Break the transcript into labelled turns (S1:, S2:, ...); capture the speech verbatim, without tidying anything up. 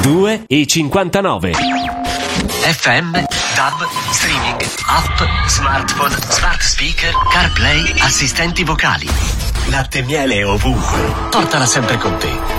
S1: due e cinquantanove.
S2: F M, D A B, streaming, app, smartphone, smart speaker, CarPlay, assistenti vocali. Latte e miele ovunque. Portala sempre con te.